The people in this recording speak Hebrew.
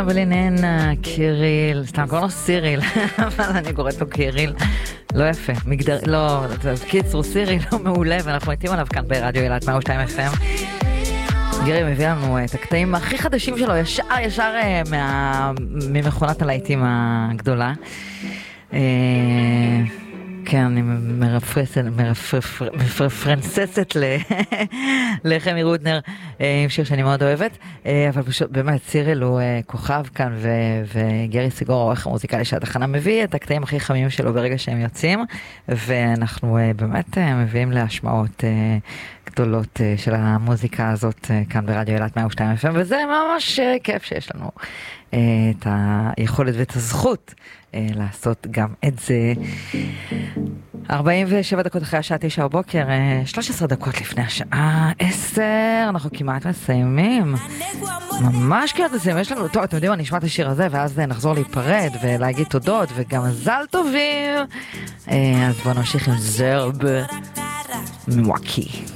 אבל הנה קיריל, סתם קוראים לו סיריל, אבל אני קוראת לו קיריל, לא יפה, לא, קיצרו סיריל לא מעולה, ואנחנו מתים עליו כאן ברדיו אילת 102 FM. גירי מביא לנו את הקטעים הכי חדשים שלו, ישר ממכונת הלהיטים הגדולה. כן, אני מפרנססת לחמי רודנר עם שיר שאני מאוד אוהבת, אבל פשוט באמת סיריל הוא כוכב כאן, וגרי סיגור, העורך המוזיקלי של התחנה, מביא את הקטעים הכי חמים שלו ברגע שהם יוצאים, ואנחנו באמת מביאים להשמעות גדולות של המוזיקה הזאת כאן ברדיו אילת 102 FM, וזה ממש כיף שיש לנו את היכולת ואת הזכות לעשות גם את זה. 47 דקות אחרי השעה 9 בבוקר, 13 דקות לפני השעה 10, אנחנו כמעט מסיימים. ממש כמעט מסיימים. יש לנו, טוב, אתם יודעים, אני אשמע את השיר הזה, ואז נחזור להיפרד ולהגיד תודות, וגם מזל טובים. אז בואו נמשיך עם זרב מוואקי.